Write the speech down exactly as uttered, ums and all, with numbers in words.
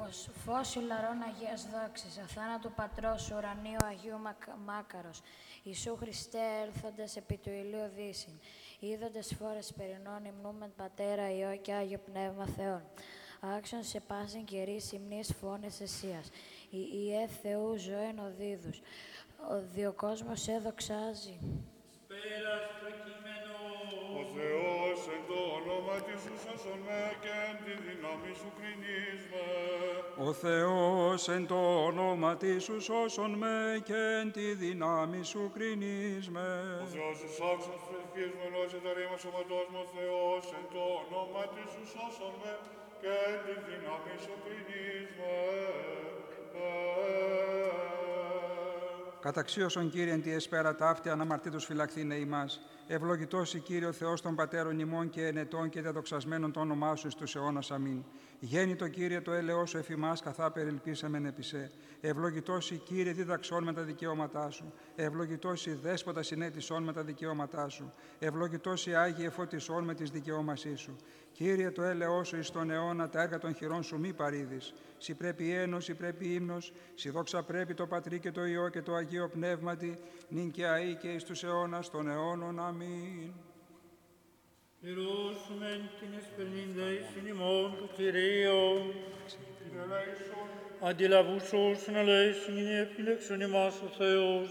Φως, φως λαρών Αγίας δόξης, αθάνατου Πατρός σου, ουρανίου Αγίου Μακ, Μάκαρος, Ιησού Χριστέ έλθοντες επί του ηλίου δύσιν, είδοντες φόρες περινών υμνούμεν Πατέρα, Υιό και Άγιο Πνεύμα Θεόν. Άξιον σε πάσιν καιρής υμνής φώνες Εσίας, η Ιε Θεού ζωέν οδίδους, ο διοκόσμος σε δοξάζει. Σπέρας προκειμένου. Ο Θεός εν το όνομα της σου σώσον με και εν τη δύναμη σου κρινείς με. Ο Θεός εν το όνομα της σου σώσον με και εν τη δύναμη σου κρινείς με. Ο Θεός τους άξιον φρευκής μενός και τα ρήμα σωματός μου, ο Θεός εν το όνομα της σου σώσον με και εν τη δύναμη σου κρινείς με. Καταξίωσον Κύριε τη εσπέρα ταύτη αναμαρτήτως φυλαχθήνε ημάς. Ευλογητός η Κύριε ο Θεός των Πατέρων ημών και ενετών και διαδοξασμένων το όνομά σου εις τους αιώνας. Αμήν. Γέννητο Κύριε το έλεος σου εφ' ημάς καθά περιλπίσαμεν επί σε. Ευλογητός η Κύριε δίδαξόν με τα δικαιώματά σου. Ευλογητός η Δέσποτα συνέτησόν με τα δικαιώματά σου. Ευλογητός η Άγιε φωτισόν με τις δικαιώμασή σου. Κύριε το έλεος σου εις τον αιώνα τα έργα των χειρών σου μη παρήδεις. Συ πρέπει ένος, συ πρέπει ύμνος, συ δόξα πρέπει το Πατρί και το Υιό και το Αγίο Πνεύματι, νυν και αεί και εις τους αιώνας των αιώνων. Αμήν. Πληρώσμεν την εσπερνήνδεησιν ημών του Κυρίου. Αντιλαβούσος να λέησιν είναι επιλέξον ημάς ο Θεός.